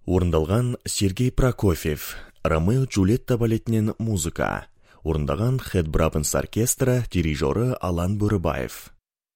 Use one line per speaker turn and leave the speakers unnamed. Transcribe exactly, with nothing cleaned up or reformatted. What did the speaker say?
Орындалған Сергей Прокофьев, Ромео Джульетта балетінен музыка. Орындаған Хэт Брабанс оркестрі, дирижері Алан Бөрібаев.